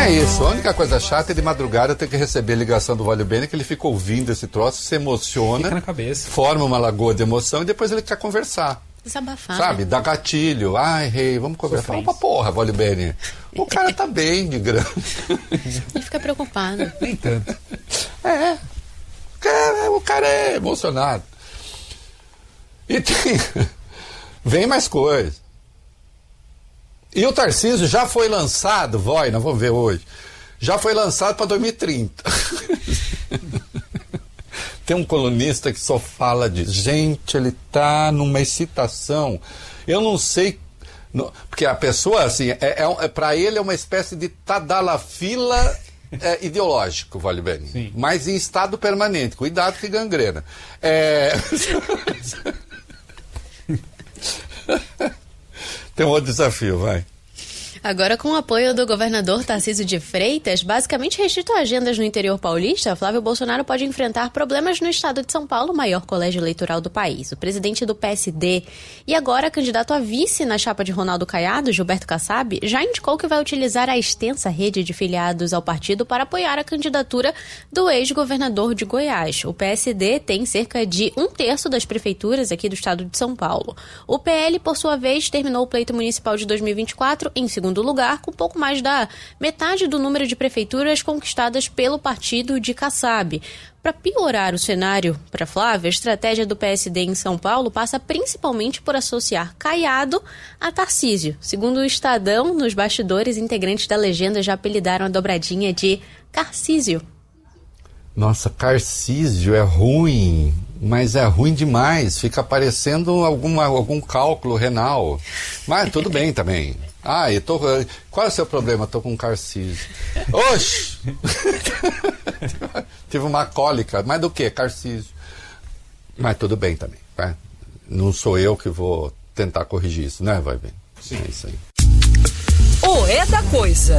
É isso, a única coisa chata é de madrugada ter que receber ligação do Vale Bene, que ele fica ouvindo esse troço, se emociona, fica na cabeça, forma uma lagoa de emoção e depois ele quer conversar. Desabafar. Sabe, dá gatilho. Ai, rei, vamos conversar. Fala pra porra, Vale Bene. O cara tá bem de grana. Ele fica preocupado. Nem tanto. O cara é emocionado. E tem... Vem mais coisa. E o Tarcísio já foi lançado, nós vamos ver hoje, já foi lançado para 2030. Tem um colunista que só fala disso. Gente, ele tá numa excitação. Eu não sei... porque a pessoa, assim, para ele é uma espécie de tadalafila ideológico, Vale Bene. Sim. Mas em estado permanente. Cuidado que gangrena. Tem um outro desafio, vai. Agora, com o apoio do governador Tarcísio de Freitas, basicamente restrito a agendas no interior paulista, Flávio Bolsonaro pode enfrentar problemas no estado de São Paulo, o maior colégio eleitoral do país. O presidente do PSD e agora candidato a vice na chapa de Ronaldo Caiado, Gilberto Kassab, já indicou que vai utilizar a extensa rede de filiados ao partido para apoiar a candidatura do ex-governador de Goiás. O PSD tem cerca de 1/3 das prefeituras aqui do estado de São Paulo. O PL, por sua vez, terminou o pleito municipal de 2024 em segundo lugar, com pouco mais da metade do número de prefeituras conquistadas pelo partido de Kassab. Para piorar o cenário para Flávia, a estratégia do PSD em São Paulo passa principalmente por associar Caiado a Tarcísio. Segundo o Estadão, nos bastidores, integrantes da legenda já apelidaram a dobradinha de Carcísio. Nossa, Carcísio é ruim, mas é ruim demais. Fica parecendo algum cálculo renal. Mas tudo bem também. Qual é o seu problema? Estou com Carcísio. Oxi! Tive uma cólica. Mas do que? Carcísio. Mas tudo bem também. Tá? Não sou eu que vou tentar corrigir isso, né? Vai bem. Sim. É isso aí. O É da Coisa.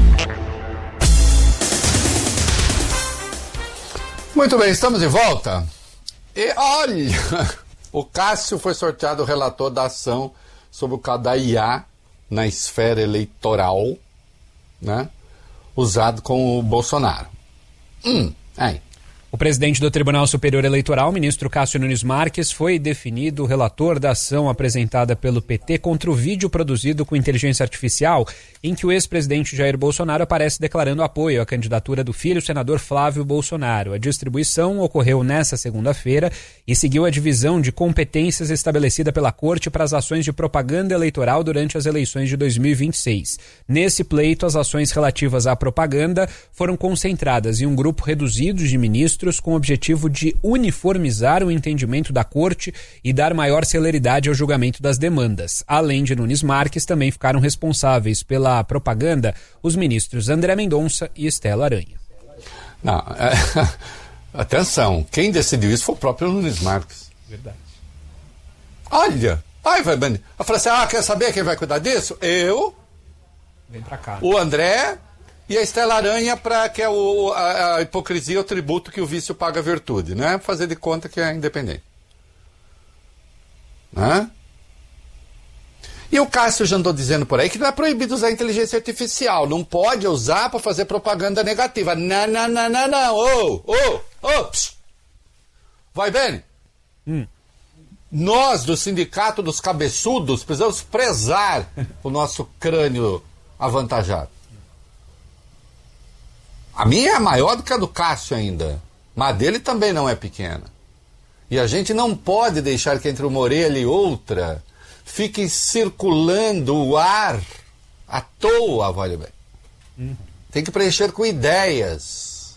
Muito bem, estamos de volta. E olha, o Cássio foi sorteado relator da ação sobre o caso da IA na esfera eleitoral, né, usado com o Bolsonaro. Aí. O presidente do Tribunal Superior Eleitoral, ministro Cássio Nunes Marques, foi definido relator da ação apresentada pelo PT contra o vídeo produzido com inteligência artificial, em que o ex-presidente Jair Bolsonaro aparece declarando apoio à candidatura do filho, o senador Flávio Bolsonaro. A distribuição ocorreu nesta segunda-feira e seguiu a divisão de competências estabelecida pela Corte para as ações de propaganda eleitoral durante as eleições de 2026. Nesse pleito, as ações relativas à propaganda foram concentradas em um grupo reduzido de ministros com o objetivo de uniformizar o entendimento da Corte e dar maior celeridade ao julgamento das demandas. Além de Nunes Marques, também ficaram responsáveis pela propaganda os ministros André Mendonça e Estela Aranha. Não, atenção, quem decidiu isso foi o próprio Nunes Marques. Verdade. Olha, vai bem. Eu falei assim, quer saber quem vai cuidar disso? Eu, vem pra cá. O André e a Estela Aranha, que é a hipocrisia, o tributo que o vício paga a virtude, né? Fazer de conta que é independente. Né? E o Cássio já andou dizendo por aí que não é proibido usar inteligência artificial, não pode usar para fazer propaganda negativa. Não. Vai bem? Nós, do Sindicato dos Cabeçudos, precisamos prezar o nosso crânio avantajado. A minha é maior do que a do Cássio ainda, mas a dele também não é pequena. E a gente não pode deixar que entre uma orelha e outra fique circulando o ar à toa, vale bem. Tem que preencher com ideias.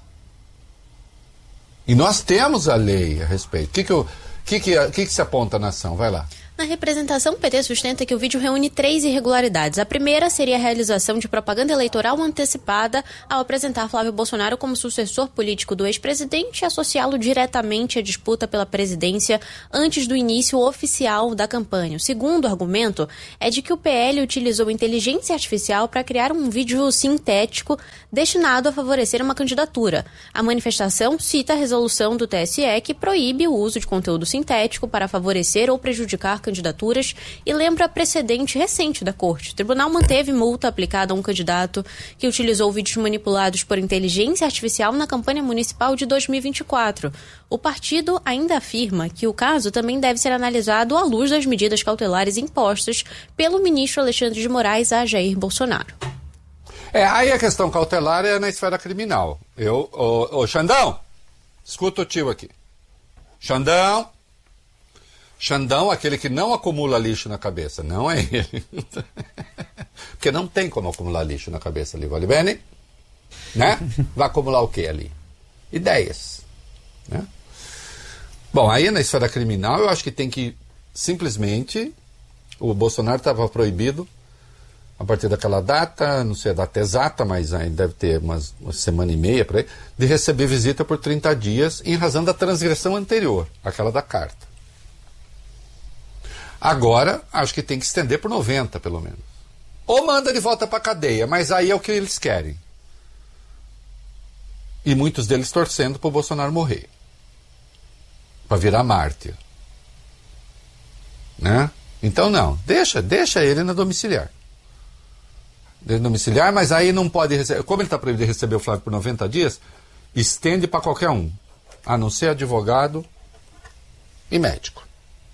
E nós temos a lei a respeito. O que se aponta na ação? Vai lá. Na representação, o PT sustenta que o vídeo reúne 3 irregularidades. A primeira seria a realização de propaganda eleitoral antecipada ao apresentar Flávio Bolsonaro como sucessor político do ex-presidente e associá-lo diretamente à disputa pela presidência antes do início oficial da campanha. O segundo argumento é de que o PL utilizou inteligência artificial para criar um vídeo sintético destinado a favorecer uma candidatura. A manifestação cita a resolução do TSE que proíbe o uso de conteúdo sintético para favorecer ou prejudicar candidaturas e lembra precedente recente da Corte. O tribunal manteve multa aplicada a um candidato que utilizou vídeos manipulados por inteligência artificial na campanha municipal de 2024. O partido ainda afirma que o caso também deve ser analisado à luz das medidas cautelares impostas pelo ministro Alexandre de Moraes a Jair Bolsonaro. Aí a questão cautelar é na esfera criminal. Xandão, escuta o tio aqui. Xandão, aquele que não acumula lixo na cabeça, não é ele. Porque não tem como acumular lixo na cabeça ali, vale bem, né? Vai acumular o que ali? Ideias, né? Bom, aí na esfera criminal eu acho que tem que simplesmente, o Bolsonaro estava proibido a partir daquela data, não sei a data exata, mas ainda deve ter uma semana e meia por aí, de receber visita por 30 dias em razão da transgressão anterior, aquela da carta. Agora, acho que tem que estender por 90, pelo menos. Ou manda de volta para a cadeia, mas aí é o que eles querem. E muitos deles torcendo para o Bolsonaro morrer. Para virar mártir. Né? Então não, deixa ele na domiciliar. Mas aí não pode receber. Como ele está proibido de receber o Flávio por 90 dias, estende para qualquer um, a não ser advogado e médico.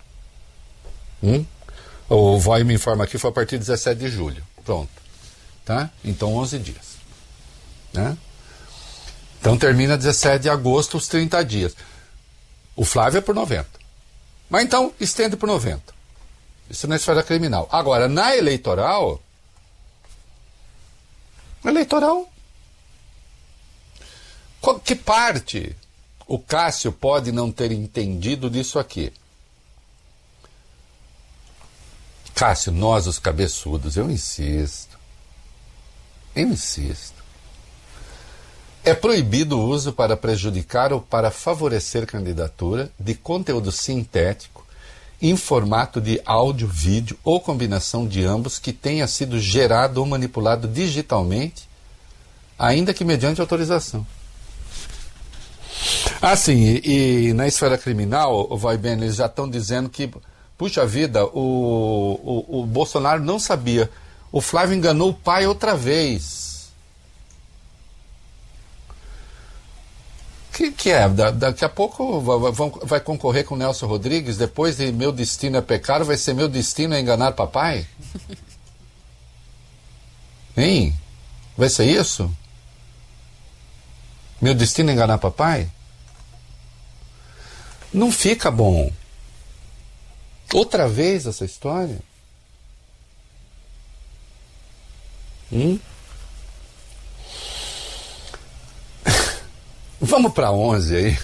O VOI me informa aqui, foi a partir de 17 de julho. Pronto. Tá? Então 11 dias. Né? Então termina 17 de agosto os 30 dias. O Flávio é por 90. Mas então estende por 90. Isso na esfera criminal. Agora, na eleitoral... Que parte o Cássio pode não ter entendido disso aqui? Cássio, nós os cabeçudos, eu insisto. É proibido o uso para prejudicar ou para favorecer candidatura de conteúdo sintético em formato de áudio, vídeo ou combinação de ambos que tenha sido gerado ou manipulado digitalmente, ainda que mediante autorização. Sim, e na esfera criminal, eles já estão dizendo que, puxa vida, o Bolsonaro não sabia. O Flávio enganou o pai outra vez. Que é? Daqui a pouco vai concorrer com o Nelson Rodrigues, depois de Meu Destino é Pecado, vai ser Meu Destino é Enganar Papai? Hein? Vai ser isso? Meu Destino é Enganar Papai? Não fica bom. Outra vez essa história? Vamos para 11 aí.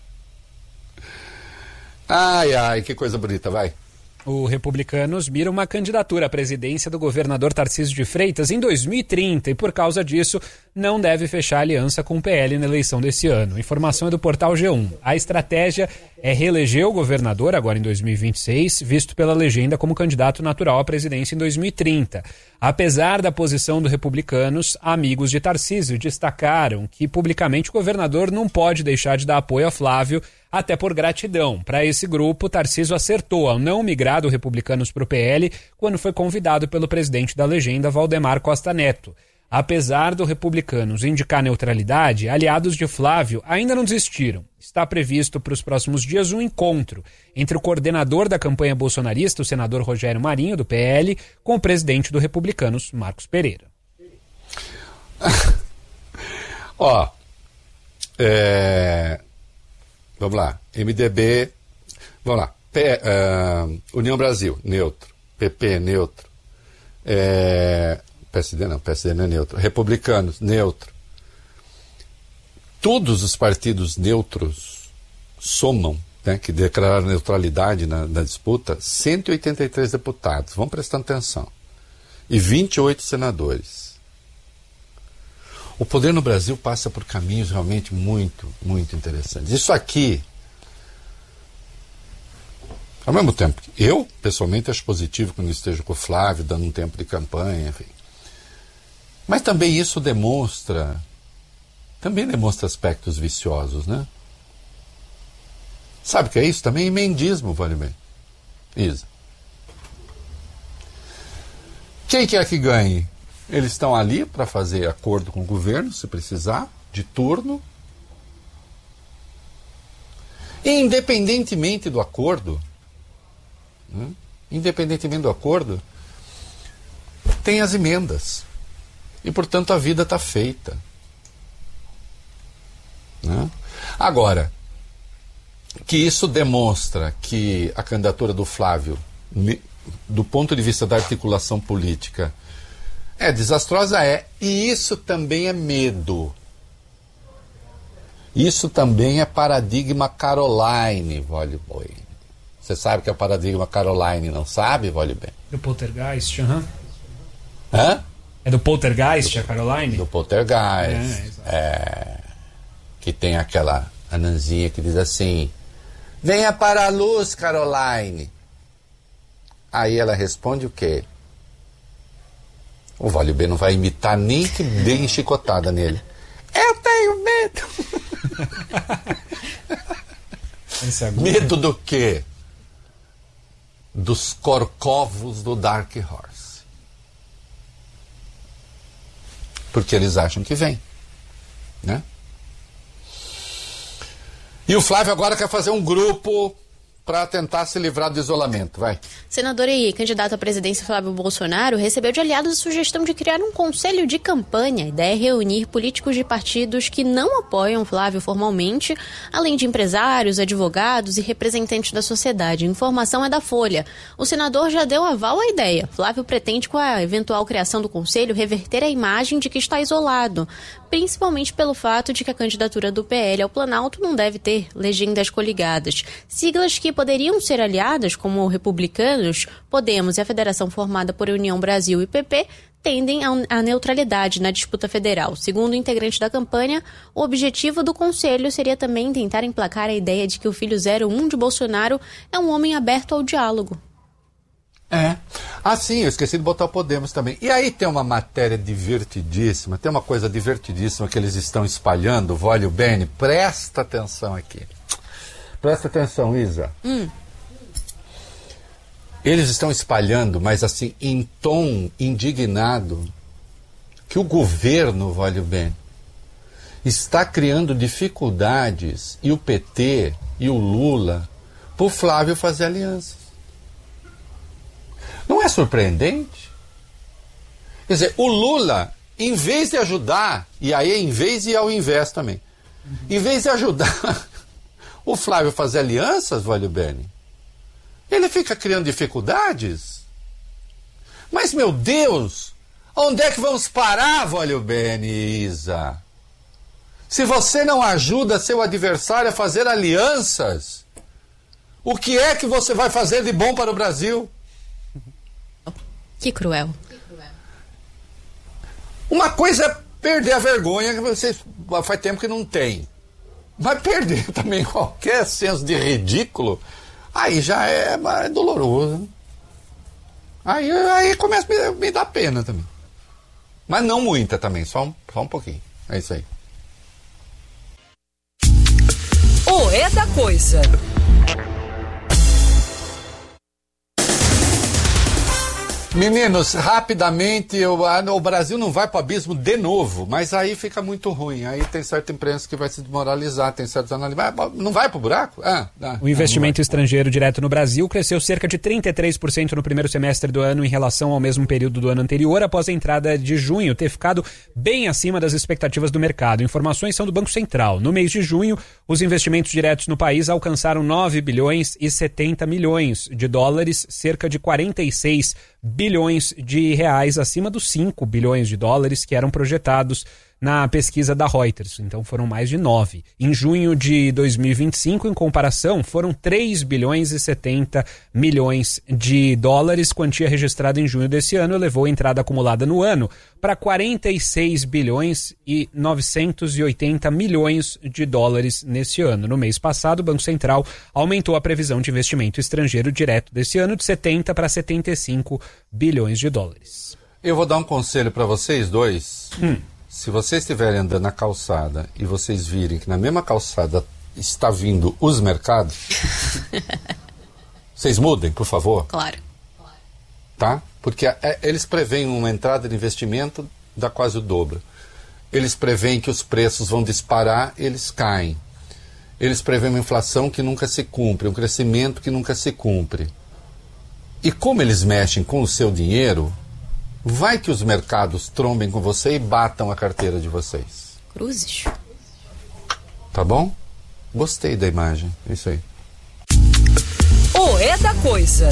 Ai, que coisa bonita, vai. O Republicanos mira uma candidatura à presidência do governador Tarcísio de Freitas em 2030 e, por causa disso, não deve fechar aliança com o PL na eleição desse ano. A informação é do portal G1. A estratégia é reeleger o governador, agora em 2026, visto pela legenda como candidato natural à presidência em 2030. Apesar da posição do Republicanos, amigos de Tarcísio destacaram que, publicamente, o governador não pode deixar de dar apoio a Flávio, até por gratidão. Para esse grupo, Tarcísio acertou ao não migrar do Republicanos para o PL quando foi convidado pelo presidente da legenda, Valdemar Costa Neto. Apesar do Republicanos indicar neutralidade, aliados de Flávio ainda não desistiram. Está previsto para os próximos dias um encontro entre o coordenador da campanha bolsonarista, o senador Rogério Marinho, do PL, com o presidente do Republicanos, Marcos Pereira. Vamos lá, MDB, vamos lá, União Brasil, neutro, PP, neutro, PSD não é neutro, Republicanos, neutro. Todos os partidos neutros somam, né, que declararam neutralidade na disputa, 183 deputados, vão prestando atenção, e 28 senadores. O poder no Brasil passa por caminhos realmente muito, muito interessantes. Isso aqui, ao mesmo tempo, eu, pessoalmente, acho positivo quando esteja com o Flávio, dando um tempo de campanha, enfim. Mas também isso demonstra aspectos viciosos, né? Sabe o que é isso? Também emendismo, vale bem. Isa. Quem quer que ganhe? Eles estão ali para fazer acordo com o governo, se precisar, de turno. E independentemente do acordo, tem as emendas. E, portanto, a vida está feita. Né? Agora, que isso demonstra que a candidatura do Flávio, do ponto de vista da articulação política, é desastrosa, e isso também é medo. Isso também é paradigma Caroline, Vólio Bem. Você sabe que é o paradigma Caroline, não sabe, Vólio Bem? Do Poltergeist, aham. Hã? É do Poltergeist, a Caroline? Do Poltergeist. Que tem aquela anãzinha que diz assim: venha para a luz, Caroline. Aí ela responde o quê? O Vólio B não vai imitar nem que dê chicotada nele. Eu tenho medo. Medo do quê? Dos corcovos do Dark Horse. Porque eles acham que vem, né? E o Flávio agora quer fazer um grupo para tentar se livrar do isolamento, vai. Senador e candidato à presidência Flávio Bolsonaro recebeu de aliados a sugestão de criar um conselho de campanha. A ideia é reunir políticos de partidos que não apoiam Flávio formalmente, além de empresários, advogados e representantes da sociedade. A informação é da Folha. O senador já deu aval à ideia. Flávio pretende, com a eventual criação do conselho, reverter a imagem de que está isolado, principalmente pelo fato de que a candidatura do PL ao Planalto não deve ter legendas coligadas. Siglas que poderiam ser aliadas, como Republicanos, Podemos e a federação formada por União Brasil e PP, tendem à neutralidade na disputa federal. Segundo o integrante da campanha, o objetivo do conselho seria também tentar emplacar a ideia de que o filho 01 de Bolsonaro é um homem aberto ao diálogo. Sim, eu esqueci de botar o Podemos também. E aí tem uma matéria divertidíssima, tem uma coisa divertidíssima que eles estão espalhando, Vólio Bene, presta atenção aqui. Presta atenção, Isa. Eles estão espalhando, mas assim, em tom indignado, que o governo, Vólio Bene, está criando dificuldades, e o PT e o Lula, para o Flávio fazer alianças. Não é surpreendente? Quer dizer, o Lula, em vez de ajudar, e aí em vez e ao invés também, em vez de ajudar o Flávio a fazer alianças, Vólio Bene, ele fica criando dificuldades. Mas, meu Deus, onde é que vamos parar, Vólio Bene e Isa? Se você não ajuda seu adversário a fazer alianças, o que é que você vai fazer de bom para o Brasil? Que cruel. Uma coisa é perder a vergonha, que você faz tempo que não tem. Mas perder também qualquer senso de ridículo, aí já é doloroso. Aí começa a me dar pena também. Mas não muita também, só um pouquinho. É isso aí. O É da Coisa. Meninos, rapidamente, o Brasil não vai para o abismo de novo, mas aí fica muito ruim. Aí tem certa imprensa que vai se desmoralizar, tem certos analistas. Não vai para o buraco? O investimento estrangeiro direto no Brasil cresceu cerca de 33% no primeiro semestre do ano em relação ao mesmo período do ano anterior, após a entrada de junho ter ficado bem acima das expectativas do mercado. Informações são do Banco Central. No mês de junho, os investimentos diretos no país alcançaram 9 bilhões e 70 milhões de dólares, cerca de 46 bilhões de reais acima dos 5 bilhões de dólares que eram projetados na pesquisa da Reuters. Então foram mais de 9. Em junho de 2025, em comparação, foram 3 bilhões e 70 milhões de dólares. Quantia registrada em junho desse ano elevou a entrada acumulada no ano para 46 bilhões e 980 milhões de dólares nesse ano. No mês passado, o Banco Central aumentou a previsão de investimento estrangeiro direto desse ano de 70 para 75 bilhões de dólares. Eu vou dar um conselho para vocês dois. Se vocês estiverem andando na calçada e vocês virem que na mesma calçada está vindo os mercados, vocês mudem, por favor. Claro. Tá? Porque eles preveem uma entrada de investimento dá quase o dobro. Eles preveem que os preços vão disparar, eles caem. Eles preveem uma inflação que nunca se cumpre, um crescimento que nunca se cumpre. E como eles mexem com o seu dinheiro, vai que os mercados trombem com você e batam a carteira de vocês. Cruzes. Tá bom? Gostei da imagem, é isso aí. O É da Coisa.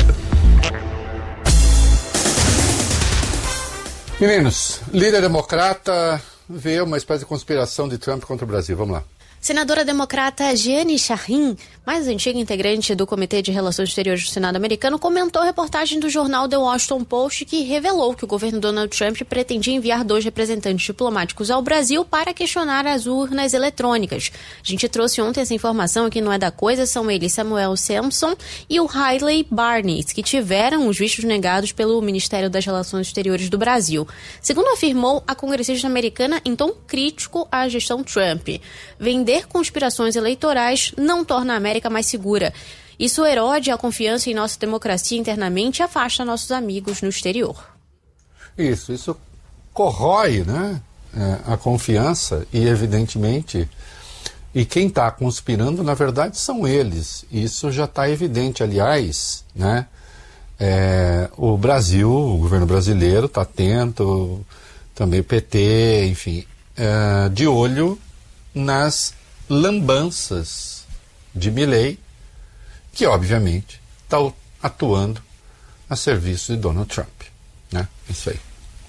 Meninos, líder democrata vê uma espécie de conspiração de Trump contra o Brasil. Vamos lá. Senadora democrata Jeanne Shaheen, mais antiga integrante do Comitê de Relações Exteriores do Senado americano, comentou a reportagem do jornal The Washington Post que revelou que o governo Donald Trump pretendia enviar 2 representantes diplomáticos ao Brasil para questionar as urnas eletrônicas. A gente trouxe ontem essa informação aqui no É da Coisa, são eles Samuel Sampson e o Hailey Barnes, que tiveram os vistos negados pelo Ministério das Relações Exteriores do Brasil. Segundo afirmou a congressista americana em tom crítico à gestão Trump, vender conspirações eleitorais não torna a América mais segura. Isso erode a confiança em nossa democracia internamente e afasta nossos amigos no exterior. Isso corrói, né, a confiança e, evidentemente, e quem está conspirando, na verdade, são eles. Isso já está evidente. Aliás, né, o Brasil, o governo brasileiro está atento, também o PT, enfim, de olho nas lambanças de Milei, que obviamente está atuando a serviço de Donald Trump, né? Isso aí.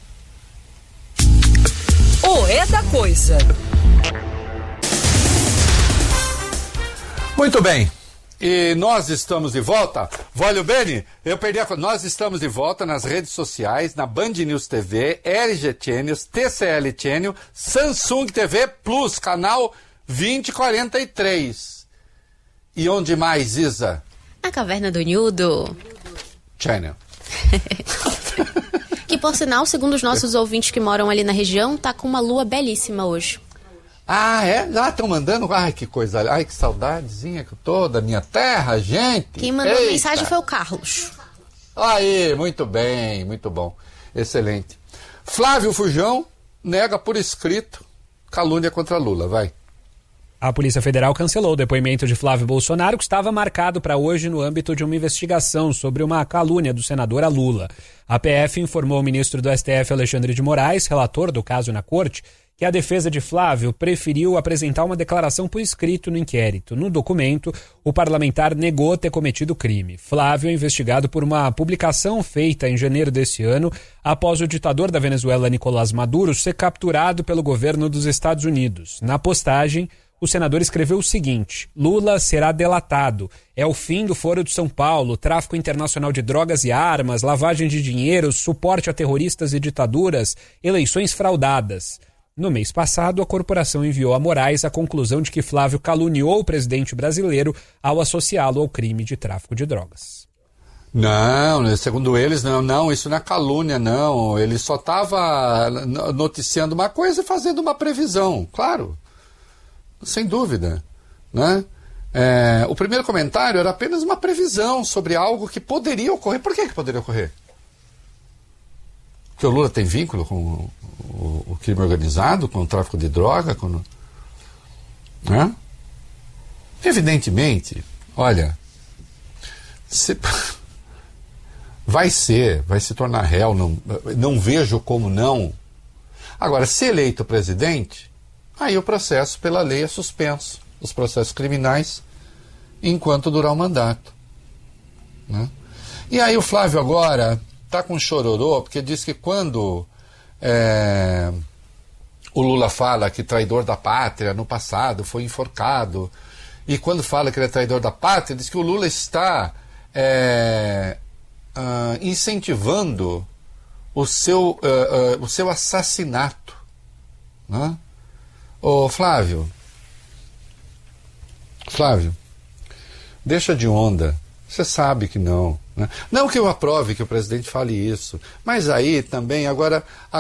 O É da Coisa. Muito bem. E nós estamos de volta. Voglio bene, eu perdi a... Nós estamos de volta nas redes sociais, na Band News TV, LG Channels, TCL Channel, Samsung TV Plus, canal 2043. E onde mais, Isa? Na Caverna do Nildo. Channel. Que, por sinal, segundo os nossos ouvintes que moram ali na região, tá com uma lua belíssima hoje. Ah, é? Ah, estão mandando? Ai, que coisa. Ai, que saudadezinha que eu tô da minha terra, gente. Quem mandou a mensagem foi o Carlos. Aí, muito bem, muito bom. Excelente. Flávio Fujão nega por escrito calúnia contra Lula. Vai. A Polícia Federal cancelou o depoimento de Flávio Bolsonaro, que estava marcado para hoje no âmbito de uma investigação sobre uma calúnia do senador a Lula. A PF informou o ministro do STF, Alexandre de Moraes, relator do caso na corte, que a defesa de Flávio preferiu apresentar uma declaração por escrito no inquérito. No documento, o parlamentar negou ter cometido crime. Flávio é investigado por uma publicação feita em janeiro desse ano, após o ditador da Venezuela, Nicolás Maduro, ser capturado pelo governo dos Estados Unidos. Na postagem, o senador escreveu o seguinte: Lula será delatado. É o fim do Foro de São Paulo, tráfico internacional de drogas e armas, lavagem de dinheiro, suporte a terroristas e ditaduras, eleições fraudadas. No mês passado, a corporação enviou a Moraes a conclusão de que Flávio caluniou o presidente brasileiro ao associá-lo ao crime de tráfico de drogas. Não, segundo eles, não, isso não é calúnia, não. Ele só estava noticiando uma coisa e fazendo uma previsão, claro, sem dúvida, né? O primeiro comentário era apenas uma previsão sobre algo que poderia ocorrer. Por que poderia ocorrer? Porque o Lula tem vínculo com o crime organizado, com o tráfico de droga, né? Evidentemente, olha, vai se tornar réu, não vejo como não. Agora, se eleito presidente, aí o processo pela lei é suspenso, os processos criminais, enquanto durar o mandato, né? E aí o Flávio agora está com chororô, porque diz que quando o Lula fala que traidor da pátria no passado foi enforcado, e quando fala que ele é traidor da pátria, diz que o Lula está incentivando o seu assassinato, né? Ô Flávio, deixa de onda. Você sabe que não, né? Não que eu aprove que o presidente fale isso, mas aí também agora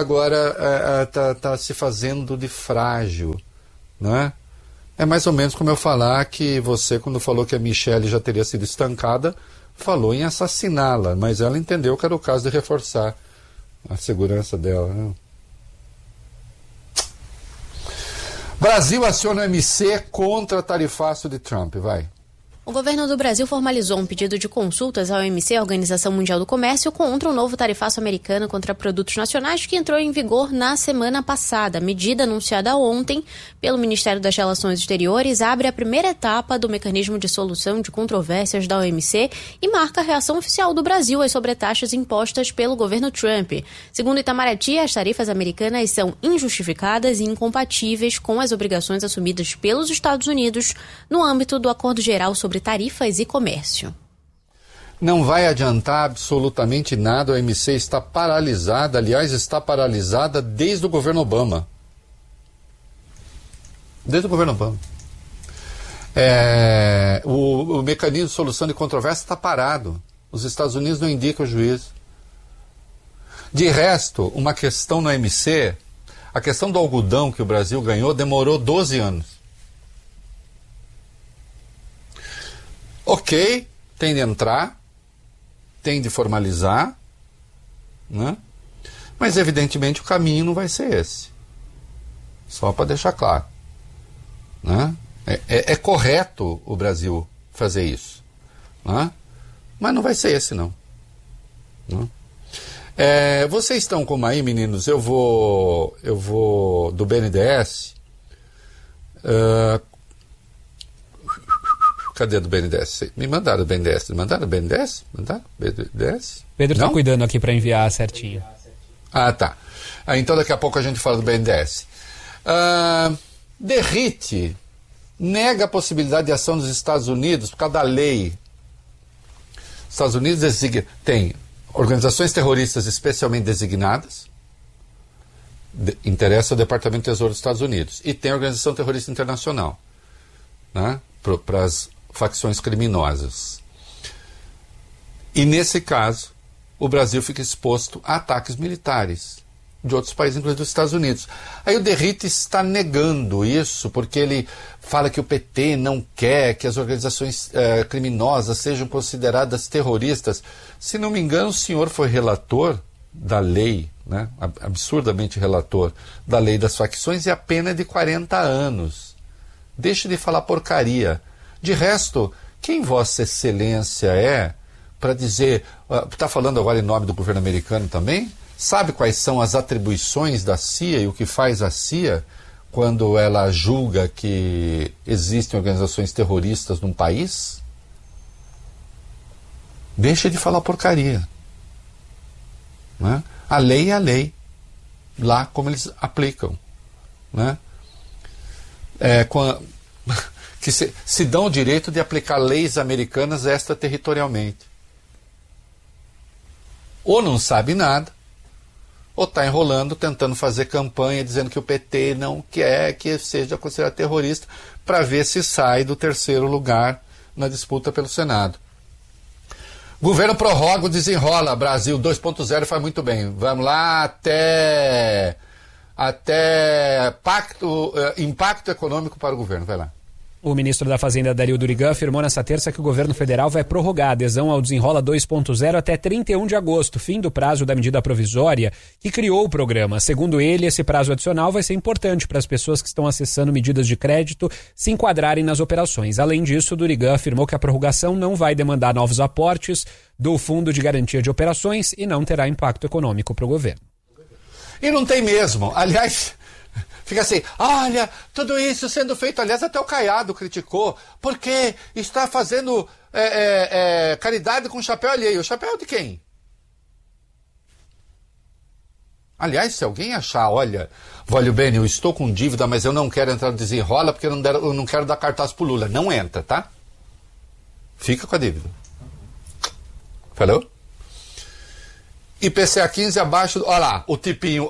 tá se fazendo de frágil, né? É mais ou menos como eu falar que você, quando falou que a Michelle já teria sido estancada, falou em assassiná-la, mas ela entendeu que era o caso de reforçar a segurança dela, né? Brasil aciona o MC contra tarifaço de Trump, vai. O governo do Brasil formalizou um pedido de consultas à OMC, a Organização Mundial do Comércio, contra o novo tarifaço americano contra produtos nacionais que entrou em vigor na semana passada. A medida anunciada ontem pelo Ministério das Relações Exteriores abre a primeira etapa do mecanismo de solução de controvérsias da OMC e marca a reação oficial do Brasil às sobretaxas impostas pelo governo Trump. Segundo Itamaraty, as tarifas americanas são injustificadas e incompatíveis com as obrigações assumidas pelos Estados Unidos no âmbito do Acordo Geral sobre tarifas e comércio. Não vai adiantar absolutamente nada, a OMC está paralisada, aliás, está paralisada desde o governo Obama. Desde o governo Obama. O mecanismo de solução de controvérsia está parado. Os Estados Unidos não indicam o juiz. De resto, uma questão no OMC, a questão do algodão que o Brasil ganhou demorou 12 anos. Ok, tem de entrar, tem de formalizar, né? Mas evidentemente o caminho não vai ser esse. Só para deixar claro, né? É correto o Brasil fazer isso, né? Mas não vai ser esse não, né? Vocês estão como aí, meninos? Eu vou do BNDES. Cadê do BNDES? Me mandaram do BNDES. Mandaram do BNDES? Mandaram? BNDES? Pedro está cuidando aqui para enviar certinho. Ah, tá. Então daqui a pouco a gente fala do BNDES. Derrite nega a possibilidade de ação dos Estados Unidos por causa da lei. Os Estados Unidos tem organizações terroristas especialmente designadas, interessa ao Departamento de Tesouro dos Estados Unidos, e tem a Organização Terrorista Internacional, né, para as facções criminosas. E nesse caso, o Brasil fica exposto a ataques militares de outros países, inclusive dos Estados Unidos. Aí o Derrite está negando isso, porque ele fala que o PT não quer que as organizações criminosas sejam consideradas terroristas. Se não me engano, o senhor foi relator da lei, né, absurdamente relator da lei das facções, e a pena é de 40 anos. Deixe de falar porcaria. De resto, quem Vossa Excelência é para dizer... Está falando agora em nome do governo americano também? Sabe quais são as atribuições da CIA e o que faz a CIA quando ela julga que existem organizações terroristas num país? Deixa de falar porcaria, né? A lei é a lei, lá como eles aplicam, né? Que se dão o direito de aplicar leis americanas extraterritorialmente. Ou não sabe nada, ou está enrolando, tentando fazer campanha, dizendo que o PT não quer que seja considerado terrorista, para ver se sai do terceiro lugar na disputa pelo Senado. Governo prorroga, desenrola, Brasil 2.0 faz muito bem. Vamos lá até impacto econômico para o governo, vai lá. O ministro da Fazenda, Dario Durigan, afirmou nesta terça que o governo federal vai prorrogar a adesão ao Desenrola 2.0 até 31 de agosto, fim do prazo da medida provisória que criou o programa. Segundo ele, esse prazo adicional vai ser importante para as pessoas que estão acessando medidas de crédito se enquadrarem nas operações. Além disso, Durigan afirmou que a prorrogação não vai demandar novos aportes do Fundo de Garantia de Operações e não terá impacto econômico para o governo. E não tem mesmo. Aliás... Fica assim, olha, tudo isso sendo feito, aliás, até o Caiado criticou, porque está fazendo caridade com chapéu alheio. O chapéu de quem? Aliás, se alguém achar, olha, bem, eu estou com dívida, mas eu não quero entrar no Desenrola porque eu não quero dar cartaz pro Lula. Não entra, tá? Fica com a dívida. Falou? IPCA 15 abaixo, olha lá, o tipinho,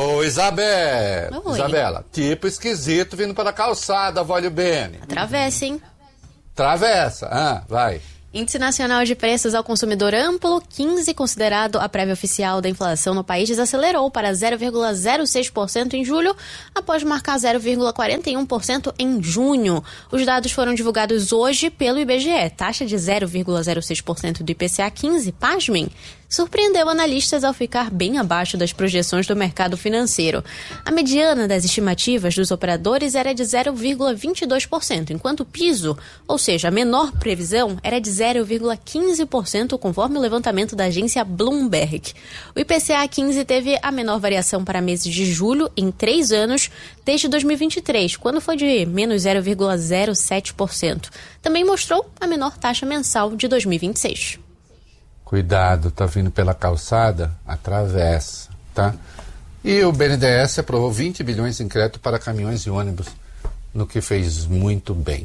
Isabela, tipo esquisito vindo pela calçada, Vólio Bene. Atravessa, hein? Travessa, vai. Índice Nacional de Preços ao Consumidor Amplo, 15, considerado a prévia oficial da inflação no país, desacelerou para 0,06% em julho, após marcar 0,41% em junho. Os dados foram divulgados hoje pelo IBGE. Taxa de 0,06% do IPCA 15, pasmem, surpreendeu analistas ao ficar bem abaixo das projeções do mercado financeiro. A mediana das estimativas dos operadores era de 0,22%, enquanto o piso, ou seja, a menor previsão, era de 0,15%, conforme o levantamento da agência Bloomberg. O IPCA 15 teve a menor variação para meses de julho em 3 anos, desde 2023, quando foi de menos 0,07%. Também mostrou a menor taxa mensal de 2026. Cuidado, tá vindo pela calçada, atravessa, tá? E o BNDES aprovou 20 bilhões em crédito para caminhões e ônibus, no que fez muito bem.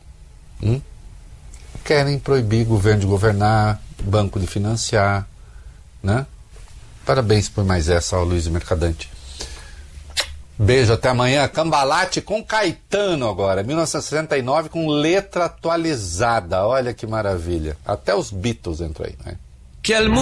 Querem proibir governo de governar, banco de financiar, né? Parabéns por mais essa, ó, Luiz Mercadante. Beijo, até amanhã. Cambalache com Caetano agora, 1969, com letra atualizada. Olha que maravilha. Até os Beatles entram aí, né?